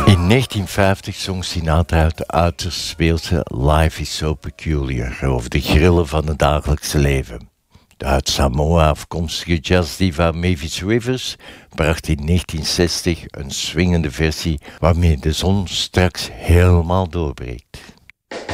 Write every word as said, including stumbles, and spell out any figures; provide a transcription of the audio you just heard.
In negentien vijftig zong Sinatra het uiterst speelse Life is so peculiar over de grillen van het dagelijkse leven. De uit Samoa afkomstige jazzdiva Mavis Rivers bracht in negentien zestig een swingende versie waarmee de zon straks helemaal doorbreekt.